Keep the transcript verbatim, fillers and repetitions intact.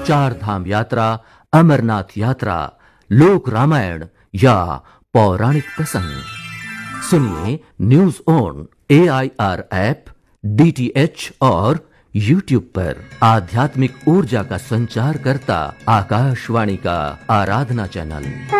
चार धाम यात्रा, अमरनाथ यात्रा, लोक रामायण या पौराणिक प्रसंग। सुनिए news on A I R app, D T H और यूट्यूब पर। आध्यात्मिक ऊर्जा का संचार करता आकाशवाणी का आराधना चैनल।